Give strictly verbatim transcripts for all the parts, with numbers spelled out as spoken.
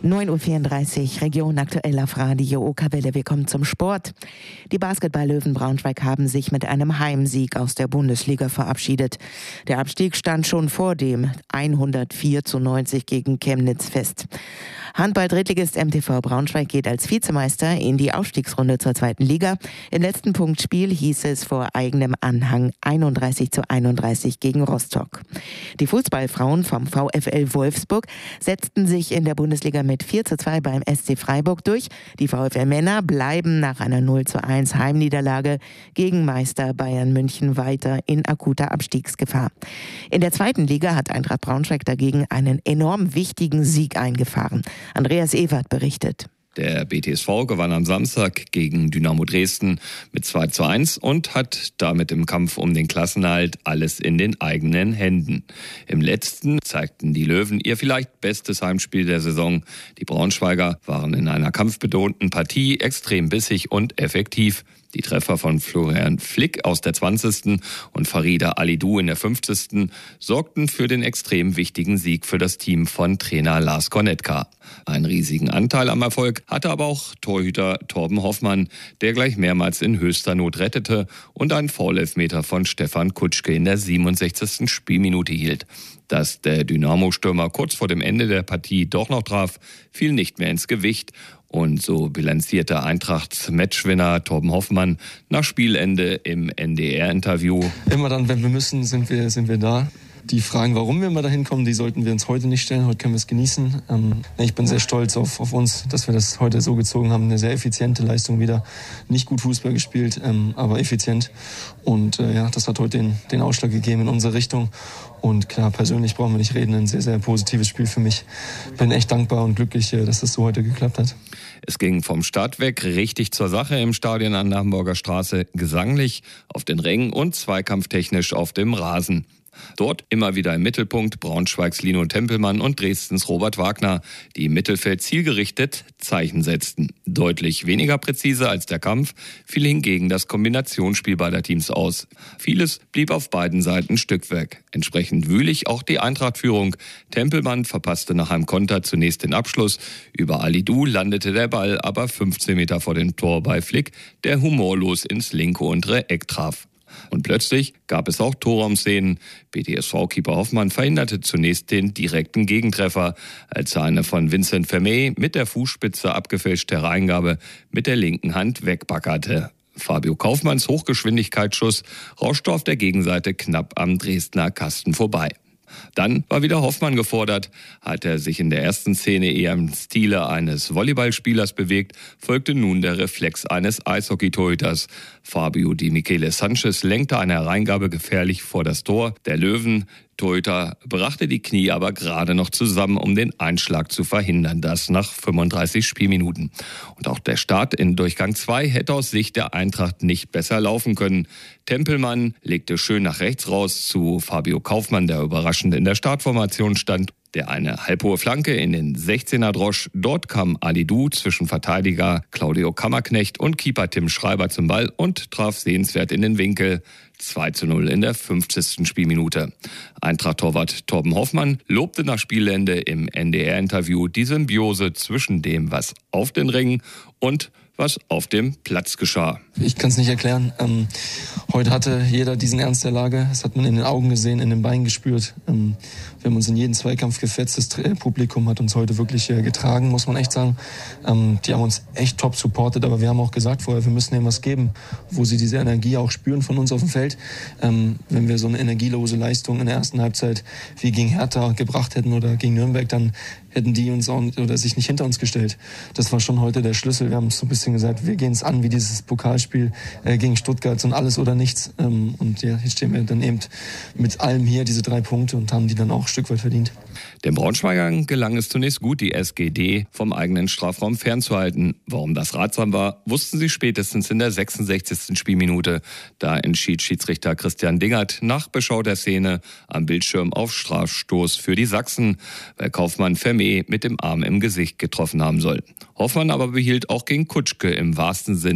neun Uhr vierunddreißig, Region aktuell auf Radio Okerwelle. Wir kommen zum Sport. Die Basketball-Löwen Braunschweig haben sich mit einem Heimsieg aus der Bundesliga verabschiedet. Der Abstieg stand schon vor dem hundertvier zu neunzig gegen Chemnitz fest. Handball-Drittligist M T V Braunschweig geht als Vizemeister in die Aufstiegsrunde zur zweiten Liga. Im letzten Punktspiel hieß es vor eigenem Anhang einunddreißig zu einunddreißig gegen Rostock. Die Fußballfrauen vom VfL Wolfsburg setzten sich in der Bundesliga mit vier zu zwei beim S C Freiburg durch. Die VfL-Männer bleiben nach einer null zu eins Heimniederlage gegen Meister Bayern München weiter in akuter Abstiegsgefahr. In der zweiten Liga hat Eintracht Braunschweig dagegen einen enorm wichtigen Sieg eingefahren. Andreas Ewert berichtet. Der B T S V gewann am Samstag gegen Dynamo Dresden mit zwei zu eins und hat damit im Kampf um den Klassenerhalt alles in den eigenen Händen. Im letzten zeigten die Löwen ihr vielleicht bestes Heimspiel der Saison. Die Braunschweiger waren in einer kampfbetonten Partie extrem bissig und effektiv. Die Treffer von Florian Flick aus der zwanzigsten und Farida Alidou in der fünfzigsten sorgten für den extrem wichtigen Sieg für das Team von Trainer Lars Kornetka. Einen riesigen Anteil am Erfolg hatte aber auch Torhüter Torben Hoffmann, der gleich mehrmals in höchster Not rettete und einen Foulelfmeter von Stefan Kutschke in der siebenundsechzigsten Spielminute hielt. Dass der Dynamo-Stürmer kurz vor dem Ende der Partie doch noch traf, fiel nicht mehr ins Gewicht. Und so bilanzierte Eintrachts-Matchwinner Torben Hoffmann nach Spielende im N D R-Interview: Immer dann, wenn wir müssen, sind wir, sind wir da. Die Fragen, warum wir immer dahin kommen, die sollten wir uns heute nicht stellen. Heute können wir es genießen. Ähm, ich bin sehr stolz auf, auf uns, dass wir das heute so gezogen haben. Eine sehr effiziente Leistung wieder. Nicht gut Fußball gespielt, ähm, aber effizient. Und äh, ja, das hat heute den, den Ausschlag gegeben in unsere Richtung. Und klar, persönlich brauchen wir nicht reden. Ein sehr, sehr positives Spiel für mich. Bin echt dankbar und glücklich, dass das so heute geklappt hat. Es ging vom Start weg richtig zur Sache im Stadion an der Hamburger Straße, gesanglich, auf den Rängen und zweikampftechnisch auf dem Rasen. Dort immer wieder im Mittelpunkt Braunschweigs Lino Tempelmann und Dresdens Robert Wagner, die im Mittelfeld zielgerichtet Zeichen setzten. Deutlich weniger präzise als der Kampf fiel hingegen das Kombinationsspiel beider Teams aus. Vieles blieb auf beiden Seiten Stückwerk. Entsprechend wühlig auch die Eintracht-Führung. Tempelmann verpasste nach einem Konter zunächst den Abschluss. Über Alidou landete der Ball aber fünfzehn Meter vor dem Tor bei Flick, der humorlos ins linke untere Eck traf. Und plötzlich gab es auch Torraumszenen. B T S V-Keeper Hoffmann verhinderte zunächst den direkten Gegentreffer, als er eine von Vincent Vermey mit der Fußspitze abgefälschte Hereingabe mit der linken Hand wegbaggerte. Fabio Kaufmanns Hochgeschwindigkeitsschuss rauschte auf der Gegenseite knapp am Dresdner Kasten vorbei. Dann war wieder Hoffmann gefordert. Hat er sich in der ersten Szene eher im Stile eines Volleyballspielers bewegt, folgte nun der Reflex eines Eishockey-Torhüters. Fabio Di Michele Sanchez lenkte eine Hereingabe gefährlich vor das Tor der Löwen. Torhüter brachte die Knie aber gerade noch zusammen, um den Einschlag zu verhindern. Das nach fünfunddreißig Spielminuten. Und auch der Start in Durchgang zwei hätte aus Sicht der Eintracht nicht besser laufen können. Tempelmann legte schön nach rechts raus zu Fabio Kaufmann, der überraschend in der Startformation stand. Der eine halbhohe Flanke in den sechzehner drosch. Dort kam Alidou zwischen Verteidiger Claudio Kammerknecht und Keeper Tim Schreiber zum Ball und traf sehenswert in den Winkel. zwei zu null in der fünfzigsten Spielminute. Eintracht-Torwart Torben Hoffmann lobte nach Spielende im N D R-Interview die Symbiose zwischen dem, was auf den Rängen und was auf dem Platz geschah. Ich kann es nicht erklären. Ähm, heute hatte jeder diesen Ernst der Lage. Das hat man in den Augen gesehen, in den Beinen gespürt. Ähm, wir haben uns in jeden Zweikampf gefetzt. Das Publikum hat uns heute wirklich äh, getragen, muss man echt sagen. Ähm, die haben uns echt top supportet, aber wir haben auch gesagt vorher, wir müssen ihnen was geben, wo sie diese Energie auch spüren von uns auf dem Feld. Ähm, wenn wir so eine energielose Leistung in der ersten Halbzeit wie gegen Hertha gebracht hätten oder gegen Nürnberg, dann hätten die uns auch oder sich nicht hinter uns gestellt. Das war schon heute der Schlüssel. Wir haben so ein bisschen gesagt, wir gehen es an wie dieses Pokalspiel äh, gegen Stuttgart und alles oder nichts. Ähm, und ja, jetzt stehen wir dann eben mit allem hier, diese drei Punkte, und haben die dann auch ein Stück weit verdient. Den Braunschweigern gelang es zunächst gut, die S G D vom eigenen Strafraum fernzuhalten. Warum das ratsam war, wussten sie spätestens in der sechsundsechzigsten Spielminute. Da entschied Schiedsrichter Christian Dingert nach Beschau der Szene am Bildschirm auf Strafstoß für die Sachsen, weil Kaufmann Vermey mit dem Arm im Gesicht getroffen haben soll. Hoffmann aber behielt auch gegen Kutschke im wahrsten Sinne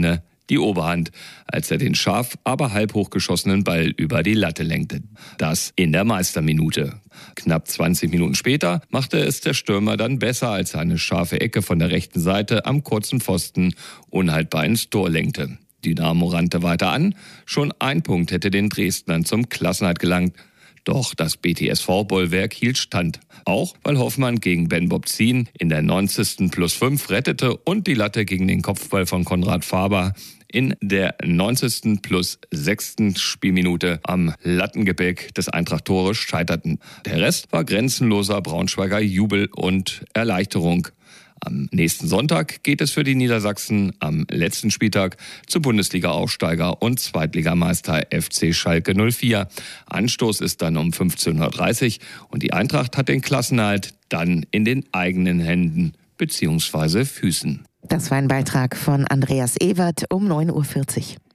die Oberhand, als er den scharf, aber halb hochgeschossenen Ball über die Latte lenkte. Das in der Meisterminute. Knapp zwanzig Minuten später machte es der Stürmer dann besser, als er eine scharfe Ecke von der rechten Seite am kurzen Pfosten unhaltbar ins Tor lenkte. Dynamo rannte weiter an. Schon ein Punkt hätte den Dresdnern zum Klassenerhalt gelangt. Doch das B T S V-Bollwerk hielt stand. Auch weil Hoffmann gegen Ben Bobzin in der neunzigsten plus fünf rettete und die Latte gegen den Kopfball von Konrad Faber in der neunzigsten plus sechsten Spielminute am Lattengepäck des Eintracht-Tores scheiterten. Der Rest war grenzenloser Braunschweiger Jubel und Erleichterung. Am nächsten Sonntag geht es für die Niedersachsen am letzten Spieltag zu Bundesliga-Aufsteiger und Zweitligameister F C Schalke null vier. Anstoß ist dann um fünfzehn Uhr dreißig und die Eintracht hat den Klassenerhalt dann in den eigenen Händen bzw. Füßen. Das war ein Beitrag von Andreas Ewert um neun Uhr vierzig.